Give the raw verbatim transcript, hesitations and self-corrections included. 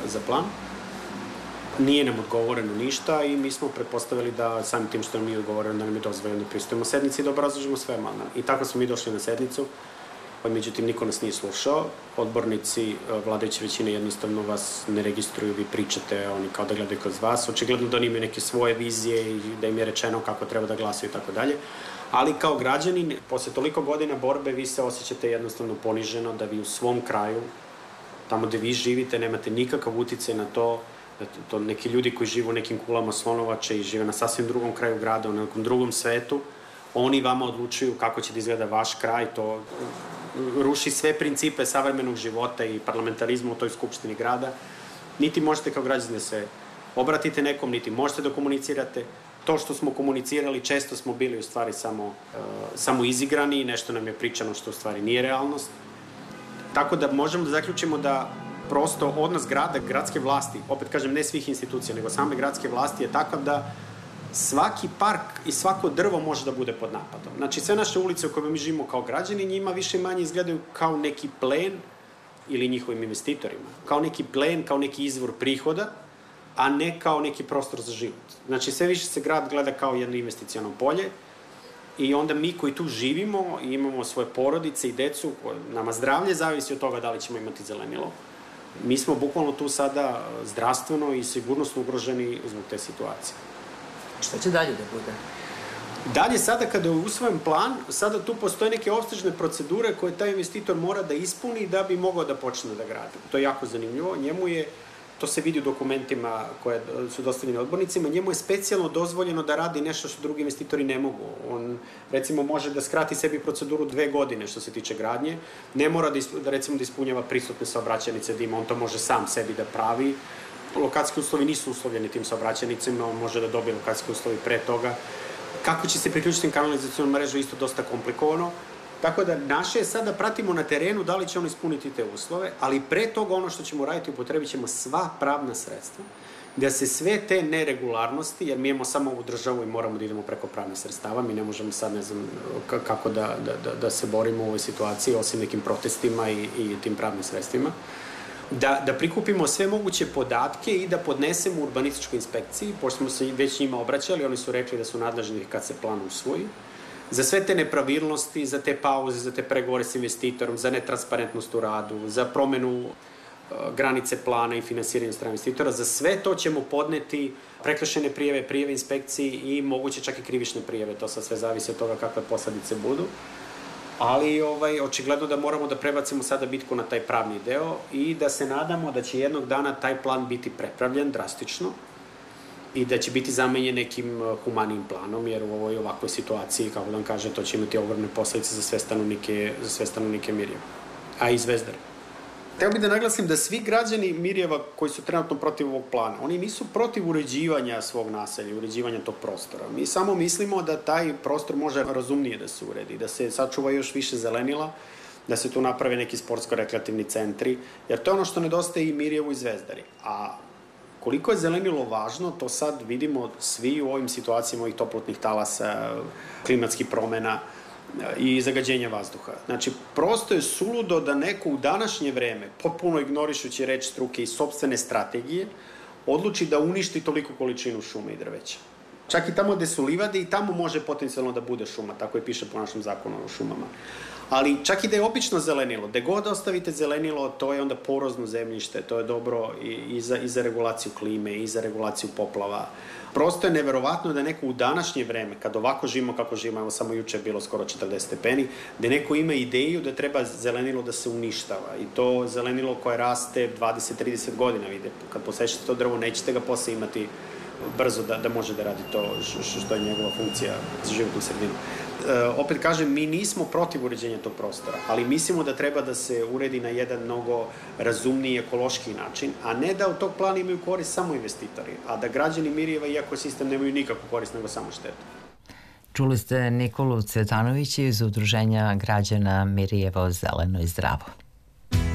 za plan. Nije nam odgovoreno ništa i mi smo pretpostavili da samim tim što nam nije odgovoreno da nam je dozvoljeno da prisutujemo sednici i da obrazložimo sve amandmane. I tako smo mi došli na sednicu, međutim niko nas nije slušao. Odbornici vladajuće većine jednostavno vas ne registruju, vi pričate, oni kao da gledaju kroz vas. Očigledno da oni imaju neke svoje vizije i da im je rečeno kako treba da glasaju i tako dalje. Ali kao građanin, posle toliko godina borbe, vi se osjećate jednostavno poniženo da vi u svom kraju, tamo gde vi živite, nemate nikakav uticaj na to, da to neki ljudi koji žive u nekim kulama slonovače i žive na sasvim drugom kraju grada, u nekom drugom svetu, oni vama odlučuju kako će da izgleda vaš kraj, to ruši sve principe savremenog života i parlamentarizma u toj skupštini grada. Niti možete kao građani da se obratite nekom, niti možete da komunicirate. To što smo komunicirali, često smo bili u stvari samo, uh, samo izigrani i nešto nam je pričano što u stvari nije realnost. Tako da možemo da zaključimo da prosto odnos grada, gradske vlasti, opet kažem ne svih institucija, nego same gradske vlasti je takav da svaki park i svako drvo može da bude pod napadom. Znači sve naše ulice u kojima mi živimo kao građani, njima više i manje izgledaju kao neki plen ili njihovim investitorima. Kao neki plen, kao neki izvor prihoda, a ne kao neki prostor za život. Znači sve više se grad gleda kao jedno investiciono polje i onda mi koji tu živimo i imamo svoje porodice i decu, nama zdravlje zavisi od toga da li ćemo imati zelenilo. Mi smo bukvalno tu sada zdravstveno i sigurnosno ugroženi zbog te situacije. Šta će dalje da bude? Dalje, sada kada je usvojen plan, sada tu postoje neke opsežne procedure koje taj investitor mora da ispuni da bi mogao da počne da gradi. To je jako zanimljivo. Njemu je, to se vidi u dokumentima koje su dostavljeni odbornicima, njemu je specijalno dozvoljeno da radi nešto što drugi investitori ne mogu. On, recimo, može da skrati sebi proceduru dve godine što se tiče gradnje, ne mora da, da recimo, da ispunjava prisutne saobraćajnice, da ima, on to može sam sebi da pravi. Lokacijski uslovi nisu uslovljeni tim saobraćajnicima, on može da dobije lokacijski uslovi pre toga. Kako će se priključiti kanalizacijonu mrežu, isto dosta komplikovano. Tako da naše je sad da pratimo na terenu da li će on ispuniti te uslove, ali pre toga ono što ćemo raditi, upotrebit ćemo sva pravna sredstva, da se sve te neregularnosti, jer mi imamo samo ovu državu i moramo da idemo preko pravnih sredstava, mi ne možemo sad, ne znam, kako da, da, da se borimo u ovoj situaciji, osim nekim protestima i, i tim pravnim sredstvima. Da, da prikupimo sve moguće podatke i da podnesemo urbanističkoj inspekciji, pošto smo se već njima obraćali, oni su rekli da su nadležni kad se plan usvoji, za sve te nepravilnosti, za te pauze, za te pregovore s investitorom, za netransparentnost u radu, za promenu uh, granice plana i finansiranje strane investitora, za sve to ćemo podneti prekršene prijave, prijave inspekciji i moguće čak i krivične prijave, to sad sve zavisi od toga kakve posledice budu. Ali ovaj, očigledno da moramo da prebacimo sada bitku na taj pravni deo i da se nadamo da će jednog dana taj plan biti prepravljen drastično i da će biti zamenjen nekim humanijim planom, jer u ovoj ovakvoj situaciji, kako da vam kaže, to će imati ogromne posledice za sve stanovnike, za sve stanovnike Mirjeva, a i Zvezdare. Hteo bih da naglasim da svi građani Mirjeva koji su trenutno protiv ovog plana, oni nisu protiv uređivanja svog naselja, uređivanja tog prostora. Mi samo mislimo da taj prostor može razumnije da se uredi, da se sačuva još više zelenila, da se tu naprave neki sportsko-rekreativni centri, jer to je ono što nedostaje i Mirjevu i Zvezdari. A koliko je zelenilo važno, to sad vidimo svi u ovim situacijama ovih toplotnih talasa, klimatskih promena i zagađenja vazduha. Znači, prosto je suludo da neko u današnje vreme, potpuno ignorišući reč struke i sopstvene strategije, odluči da uništi toliko količinu šume i drveća. Čak i tamo gde su livade i tamo može potencijalno da bude šuma, tako je piše po našem zakonu o šumama. Ali čak i da je obično zelenilo, gde god ostavite zelenilo, to je onda porozno zemljište, to je dobro i, i, za, i za regulaciju klime, i za regulaciju poplava. Prosto je neverovatno da neko u današnje vreme, kad ovako živimo kako živimo, evo samo juče je bilo skoro četrdeset stepeni, da neko ima ideju da treba zelenilo da se uništava. I to zelenilo koje raste dvadeset do trideset godina, vidite. Kad posećete to drvo, nećete ga posle imati brzo da, da može da radi to što je njegova funkcija za životnu sredinu. E, opet kažem, mi nismo protiv uređenja tog prostora, ali mislimo da treba da se uredi na jedan mnogo razumniji, ekološki način, a ne da od tog plana imaju korist samo investitori, a da građani Mirjeva i ekosistem nemaju nikakvu korist, nego samo štetu. Čuli ste Nikolu Cvetanovića iz Udruženja građana Mirjevo zeleno i zdravo.